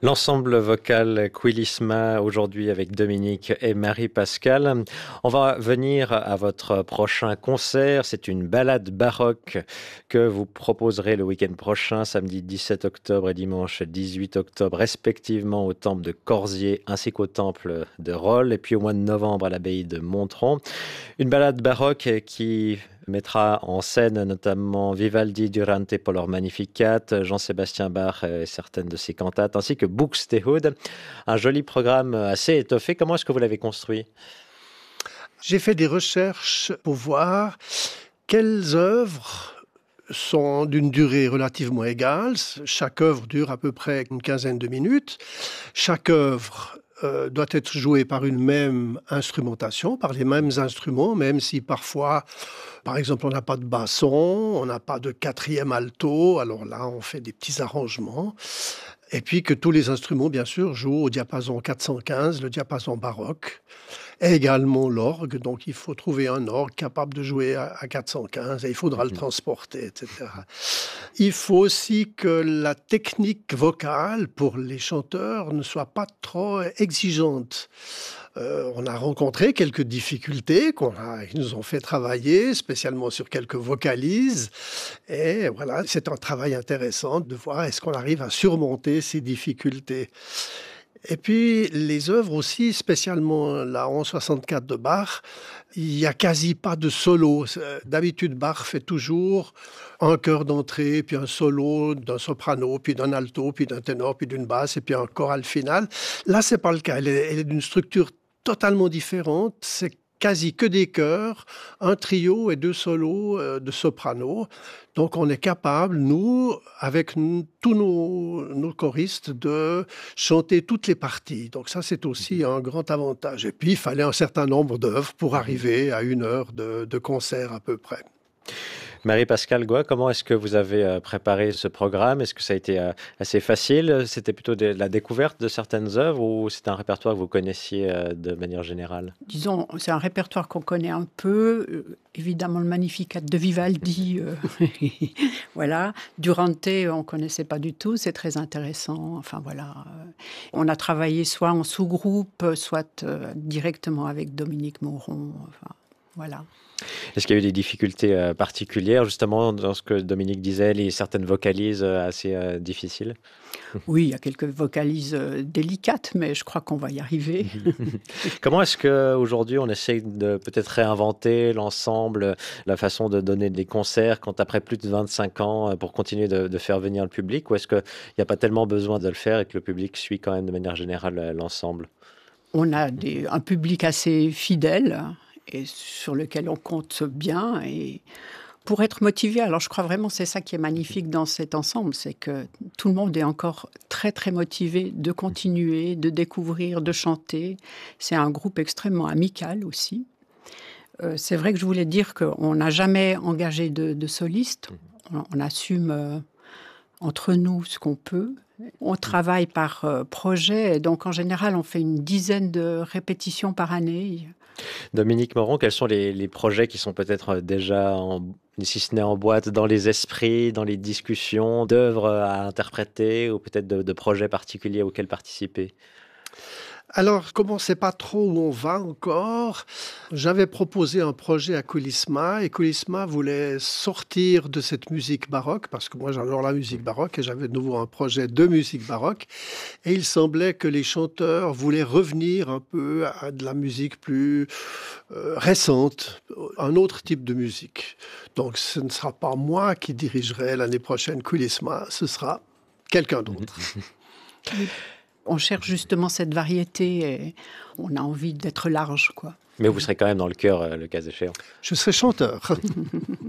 L'ensemble vocal Quilisma aujourd'hui avec Dominique et Marie-Pascale. On va venir à votre prochain concert. C'est une ballade baroque que vous proposerez le week-end prochain, samedi 17 octobre et dimanche 18 octobre, respectivement au temple de Corsier ainsi qu'au temple de Rolles, et puis au mois de novembre à l'abbaye de Montron. Une ballade baroque qui mettra en scène notamment Vivaldi Durante pour leur Magnificat, Jean-Sébastien Bach et certaines de ses cantates, ainsi que Buxtehude. Un joli programme assez étoffé. Comment est-ce que vous l'avez construit ? J'ai fait des recherches pour voir quelles œuvres sont d'une durée relativement égale. Chaque œuvre dure à peu près une quinzaine de minutes. Chaque œuvre doit être jouée par une même instrumentation, par les mêmes instruments, même si parfois, par exemple, on n'a pas de basson, on n'a pas de quatrième alto. Alors là, on fait des petits arrangements. Et puis que tous les instruments, bien sûr, jouent au diapason 415, le diapason baroque, et également l'orgue. Donc, il faut trouver un orgue capable de jouer à 415 et il faudra le transporter, etc. Il faut aussi que la technique vocale pour les chanteurs ne soit pas trop exigeante. On a rencontré quelques difficultés ils nous ont fait travailler, spécialement sur quelques vocalises. Et voilà, c'est un travail intéressant de voir est-ce qu'on arrive à surmonter ces difficultés. Et puis, les œuvres aussi, spécialement la 1164 de Bach, il n'y a quasi pas de solo. D'habitude, Bach fait toujours un chœur d'entrée, puis un solo d'un soprano, puis d'un alto, puis d'un ténor, puis d'une basse, et puis un choral final. Là, c'est pas le cas. Elle est d'une structure totalement différente. C'est quasi que des chœurs, un trio et deux solos de soprano. Donc, on est capable, nous, avec tous nos choristes, de chanter toutes les parties. Donc, ça, c'est aussi un grand avantage. Et puis, il fallait un certain nombre d'œuvres pour arriver à 1 heure de concert à peu près. Marie-Pascale Goy, comment est-ce que vous avez préparé ce programme ? Est-ce que ça a été assez facile ? C'était plutôt de la découverte de certaines œuvres ou c'était un répertoire que vous connaissiez de manière générale ? Disons, c'est un répertoire qu'on connaît un peu. Évidemment, le Magnificat de Vivaldi, voilà. Durante, on ne connaissait pas du tout, c'est très intéressant. Enfin, voilà. On a travaillé soit en sous-groupe, soit directement avec Dominique Moron. Enfin, voilà. Est-ce qu'il y a eu des difficultés particulières, justement, dans ce que Dominique disait, certaines vocalises assez difficiles ? Oui, il y a quelques vocalises délicates, mais je crois qu'on va y arriver. Comment est-ce qu'aujourd'hui, on essaie de peut-être réinventer l'ensemble, la façon de donner des concerts quand après plus de 25 ans pour continuer de faire venir le public ? Ou est-ce qu'il n'y a pas tellement besoin de le faire et que le public suit quand même de manière générale l'ensemble ? On a un public assez fidèle et sur lequel on compte bien et pour être motivé. Alors je crois vraiment que c'est ça qui est magnifique dans cet ensemble, c'est que tout le monde est encore très très motivé de continuer, de découvrir, de chanter. C'est un groupe extrêmement amical aussi. C'est vrai que je voulais dire qu'on n'a jamais engagé de soliste. On assume entre nous ce qu'on peut. On travaille par projet, donc en général on fait une dizaine de répétitions par année. Dominique Moron, quels sont les projets qui sont peut-être déjà, si ce n'est en boîte, dans les esprits, dans les discussions, d'œuvres à interpréter ou peut-être de projets particuliers auxquels participer ? Alors, comme on ne sait pas trop où on va encore, j'avais proposé un projet à Quilisma et Quilisma voulait sortir de cette musique baroque parce que moi j'adore la musique baroque et j'avais de nouveau un projet de musique baroque et il semblait que les chanteurs voulaient revenir un peu à de la musique plus récente, un autre type de musique. Donc ce ne sera pas moi qui dirigerai l'année prochaine Quilisma, ce sera quelqu'un d'autre. On cherche justement cette variété et on a envie d'être large, quoi. Mais vous serez quand même dans le chœur, le cas échéant. Je serai chanteur.